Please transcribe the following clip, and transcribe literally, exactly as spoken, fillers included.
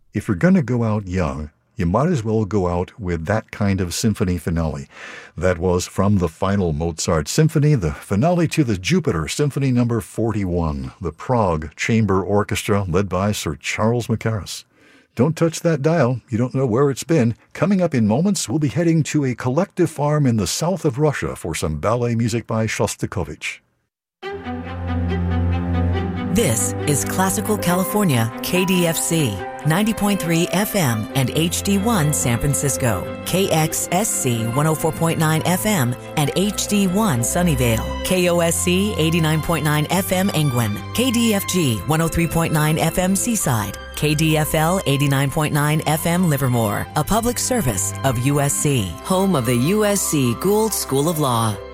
If you're going to go out young, you might as well go out with that kind of symphony finale. That was from the final Mozart Symphony, the finale to the Jupiter Symphony number forty-one, the Prague Chamber Orchestra led by Sir Charles Mackerras. Don't touch that dial. You don't know where it's been. Coming up in moments, we'll be heading to a collective farm in the south of Russia for some ballet music by Shostakovich. This is Classical California, K D F C, ninety point three F M and H D one San Francisco, K X S C one oh four point nine F M and H D one Sunnyvale, K O S C eighty-nine point nine F M Engwin, K D F G one oh three point nine F M Seaside, K D F L eighty-nine point nine F M Livermore, a public service of U S C, home of the U S C Gould School of Law.